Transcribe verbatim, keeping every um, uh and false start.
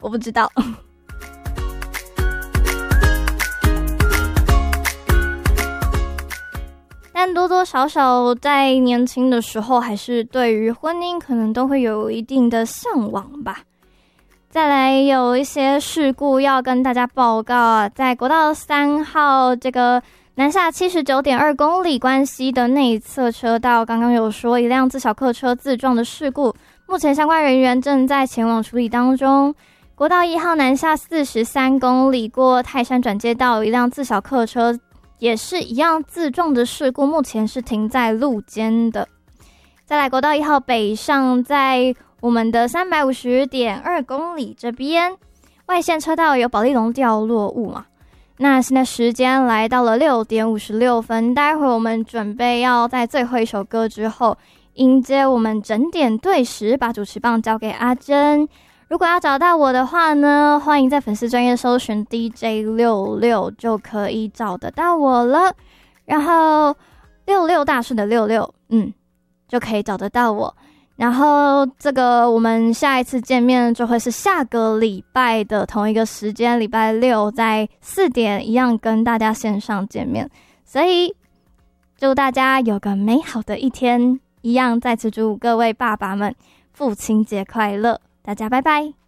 我不知道。但多多少少在年轻的时候，还是对于婚姻可能都会有一定的向往吧。再来有一些事故要跟大家报告啊，在国道三号这个南下 七十九点二 公里关西的内侧车道，刚刚有说一辆自小客车自撞的事故，目前相关人员正在前往处理当中。国道一号南下四十三公里过泰山转接道，一辆自小客车也是一样自撞的事故，目前是停在路肩的。再来国道一号北上，在我们的 三百五十点二 公里这边，外线车道有保丽龙掉落物嘛。那现在时间来到了六点五十六分，待会我们准备要在最后一首歌之后迎接我们整点对时，把主持棒交给阿珍。如果要找到我的话呢，欢迎在粉丝专页搜寻 D J 六六 就可以找得到我了。然后六六大顺的六六，嗯，就可以找得到我。然后这个我们下一次见面就会是下个礼拜的同一个时间，礼拜六在四点一样跟大家线上见面。所以祝大家有个美好的一天，一样再次祝各位爸爸们父亲节快乐。大家拜拜。